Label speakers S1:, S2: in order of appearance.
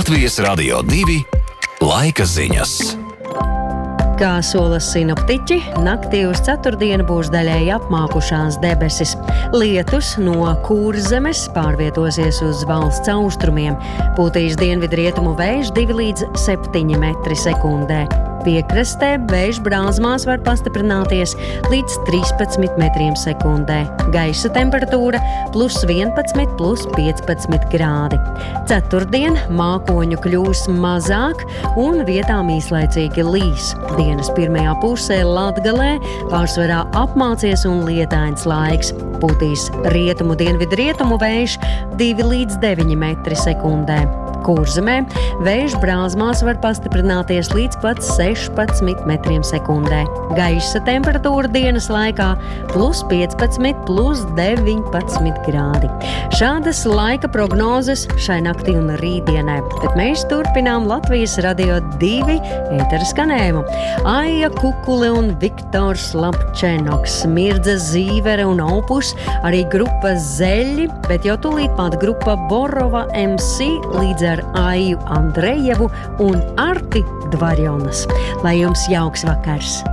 S1: Latvijas Radio 2 laika ziņas.
S2: Kā sola sinoptiķi, naktī uz ceturtdienu būs daļēji apmākušās debesis. Lietus no Kurzemes pārvietosies uz valsts austrumiem. Pūtīs dienvidrietumu vējš 2 līdz 7 metri sekundē. Piekrastē vējš Brāzmās var pastiprināties līdz 13 metriem sekundē. Gaisa temperatūra +11, +15 grādi. Ceturtdien mākoņu kļūs mazāk un vietām īslaicīgi līs. Dienas pirmajā pusē Latgalē pārsvarā apmācies un lietains laiks. Pūtīs rietumu dienvidrietumu vējš 2 līdz 9 metri sekundē. Kurzemē vējš Brāzmās var pastiprināties līdz pat 16 metriem sekundē. Gaisa temperatūra dienas laikā +15, +19 grādi. Šādas laika prognozes šai naktī un rītdienai, bet mēs turpinām Latvijas Radio 2 ētera skanējumu. Aija Kukule un Viktors Lapčenoks, Mirdza Zīvere un Opus, arī grupa Zeļi, bet jau tūlīt pat grupa Borova MC līdz ar Aiju Andrejevu un Arti Dvarjonas. Lai jums jauks vakars!